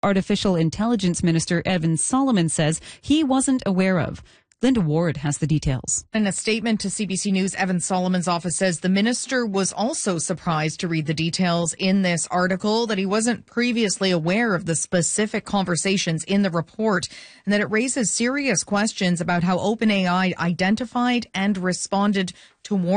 Artificial Intelligence Minister Evan Solomon says he wasn't aware of. Linda Ward has the details. In a statement to CBC News, Evan Solomon's office says the minister was also surprised to read the details in this article, that he wasn't previously aware of the specific conversations in the report, and that it raises serious questions about how OpenAI identified and responded to warnings